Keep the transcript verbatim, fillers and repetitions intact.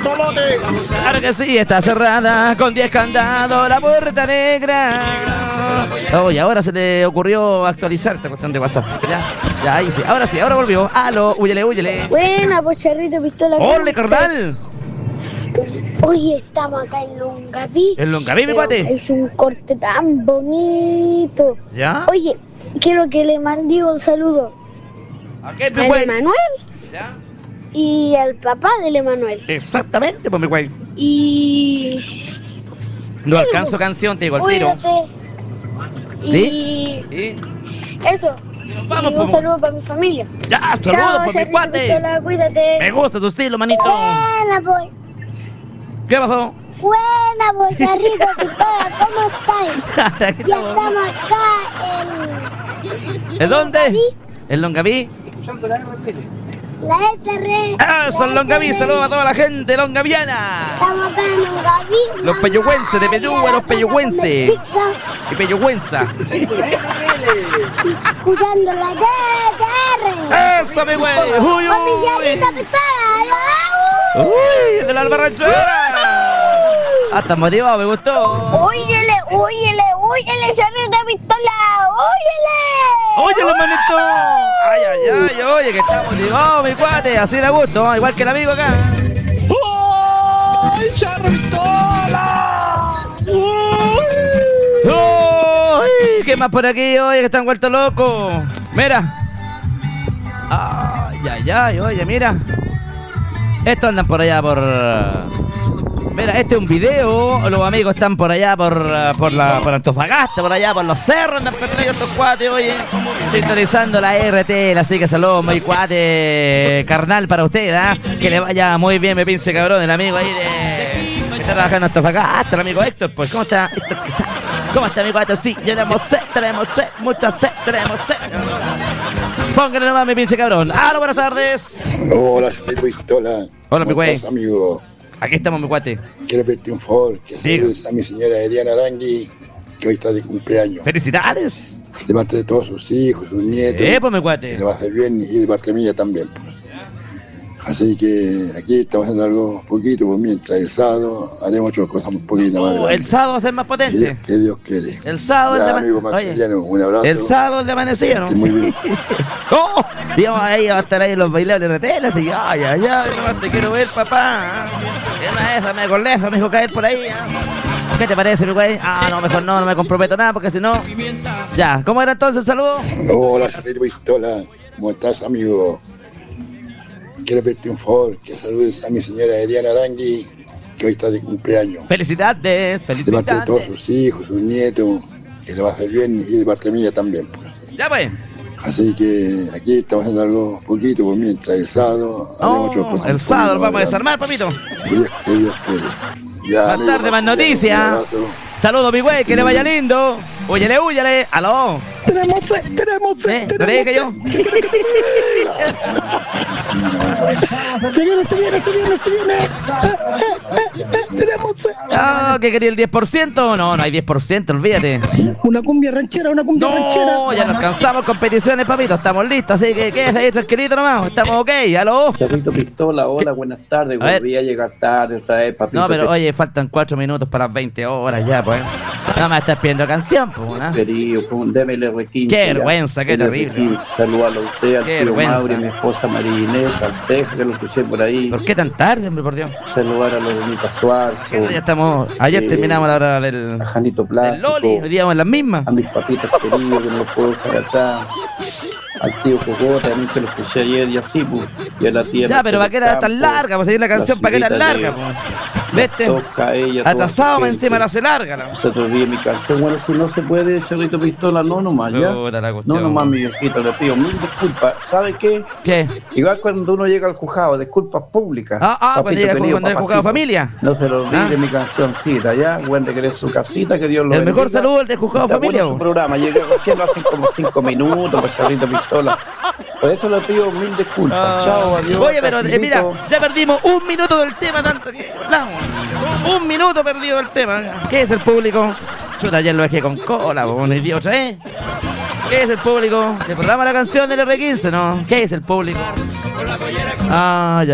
pistolote. Claro que sí, está cerrada con diez candados la puerta negra. Oh, y ahora se le ocurrió actualizar esta cuestión de WhatsApp. Ya, ya, ahí sí. Ahora sí, ahora volvió. Aló, huyele, huyele. Buena, Pocharrito Pistola. ¡Ole, carnal! Oye, estamos acá en Longaví. ¿En Longaví, mi pero cuate? Es un corte tan bonito. ¿Ya? Oye, quiero que le mande un saludo ¿A qué, mi al güey? Emanuel ¿Ya? y al papá del Emanuel. Exactamente, pues, mi güey. Y... No alcanzo canción, te digo al tiro. Cuídate. ¿Sí? Y ¿Sí? eso. Vamos, y un pues. saludo para mi familia. Ya, saludos Chao, por mi Charrito cuate. Pistola, cuídate. Me gusta tu estilo, manito. Buena, boy. ¿Qué pasó? Buena, Pocharrito Pistola, ¿cómo estáis? Ya estamos acá en... ¿En dónde? Longaví. ¿En Longaví? La S R. ¡Eso, en Longaví! ¡Saludos a toda la gente longaviana! Estamos acá en Longaví. Los peyugüenses, de Peyúgue, los peyugüenses. Y peyugüenza. Escuchando la T R. ¡Eso, mi güey! ¡Uy, Con mi uy! Charrito Pistola. ¡Uy! ¡De la albarrachera! Ah, está motivado, me gustó. Óyele, óyele, óyele, Charrito Pistola. Óyele. ¡Óyelo, manito! ¡Ay, ay, ay! Oye, que está motivado, mi cuate. Así le gusto, igual que el amigo acá. ¡Ay, Charro Pistola! ¡Uy! ¿Qué más por aquí, oye, que están vueltos locos? Mira. ¡Ay, ay, ay! Oye, mira. Estos andan por allá por... Mira, este es un video. Los amigos están por allá por, por la por Antofagasta, por allá por los cerros, andan perdidos estos cuates, oye, sintonizando la R T L, así que saludos, muy cuate carnal para usted, ¿ah? ¿eh? Que le vaya muy bien, me pinche cabrón, el amigo ahí de... que está trabajando en Antofagasta, el amigo Héctor, pues, ¿cómo está? Héctor, ¿cómo está mi cuate? Sí, tenemos sed, tenemos sed, mucha sed, tenemos sed. Póngale nomás, mi pinche cabrón. ¡Hola, buenas tardes! Hola, soy Pistola. Hola, mi güey. Amigo. Aquí estamos, mi cuate. Quiero pedirte un favor, que Diga. saludes a mi señora Eliana Arangui, que hoy está de cumpleaños. ¡Felicidades! De parte de todos sus hijos, sus nietos. ¡Eh, pues, mi Que cuate! le va a hacer bien y de parte mía también. Pues. Así que aquí estamos haciendo algo poquito, pues mientras el sábado haremos otras cosas un poquito más Uh, grandes. el sábado va a ser más Que potente. Dios, que Dios quiere. El sábado, Ya, el de amigo ma- Oye, Maximiliano, un abrazo. el sábado el de amanecido, ¿no? Esté muy bien. ¡Oh! Digamos, ahí va a estar ahí los bailables de tela. Así, ay, ay, ay, nomás te quiero ver, papá. Es una de esas, me coleja, me dijo caer por ahí. ¿Ah? ¿Qué te parece, mi güey? Ah, no, mejor no, no me comprometo nada, porque si no... Ya, ¿cómo era entonces el saludo? Hola, soy Pistola. ¿Cómo estás, amigo? Quiero pedirte un favor, que saludes a mi señora Eliana Arangui, que hoy está de cumpleaños. Felicidades, De parte de felicidades. todos sus hijos, sus nietos, que le va a hacer bien y de parte mía también. Pues. Ya, pues. Así que aquí estamos haciendo algo poquito, pues mientras el sábado haremos otras Oh, cosas. el un sábado poquito lo más vamos a desarmar, papito. grandes. Que Dios, que Dios quiere. Ya, Más amigo tarde, más Maximiliano, noticias. un abrazo. Saludos, mi güey, que le vaya lindo. Huyele, huyele. Aló. Tenemos sed, tenemos sed, ¿Eh? ¿No tenemos te dije yo? Se viene, se viene, se viene, se viene. Eh, eh, eh, eh, tenemos sed. Ah, ¿que quería el diez por ciento? No, no hay diez por ciento, olvídate. Una cumbia ranchera, una cumbia ranchera. No, ya nos cansamos competiciones, papito, estamos listos, así que quédese ahí tranquilito nomás, estamos ok, aló. Charrito Pistola, hola, buenas tardes. A ver. Volví a llegar tarde otra vez, papito. No, pero te- oye, faltan cuatro minutos para las veinte horas ya, pues. No me estás pidiendo canción, pues, ¿no? Querido, con- démele requince. Qué ya. vergüenza, qué Dele terrible. requince. Saludalo a usted, al Qué tío vergüenza. Mauri, a mi esposa María Inés, al Teja, que lo escuché por ahí. ¿Por qué tan tarde, hombre, por Dios? Saludar a los Donita Suárez. Ya estamos, ayer eh, terminamos la hora del, A Janito del Plástico. Loli, hoy día vamos en las mismas. A mis papitas queridos, que no los puedo dejar atrás. Al tío Coco, también que lo escuché ayer y así, pues. Y a la tía. Ya, pero Mercedes ¿para qué era tan Campos, larga? Para seguir la canción, ¿para qué tan señorita larga, de- pues? ¿Viste? Toca ella, toda Atrasado su más gente. encima la hace larga, la. Nosotros vi mi canción, bueno, si no se puede, Charrito Pistola, no nomás, ¿ya? Puta la cuestión. No nomás, mi viejito, le pido mil disculpas. ¿Sabe qué? ¿Qué? Igual cuando uno llega al juzgado, disculpas públicas. Ah, ah, cuando llega querido, cuando llega juzgado papacito. familia. No se lo olvide Ah. mi cancioncita, ¿ya? Buen de querer su casita, que Dios lo El mejor bendiga. saludo el de juzgado Está familia, bueno vos. su programa, llegué recién hace como cinco minutos, por Charrito Pistola. Por eso le pido mil disculpas. Ah. Chao, adiós. Oye, pero eh, mira, tranquilito. ya perdimos un minuto del tema, tanto que hablamos. Un minuto perdido del tema. ¿Qué es el público? Chuta, ayer lo dejé con cola, vos, un idiota, ¿eh? ¿Qué es el público? ¿El programa La Canción del R quince? No. ¿Qué es el público? Ah, ya.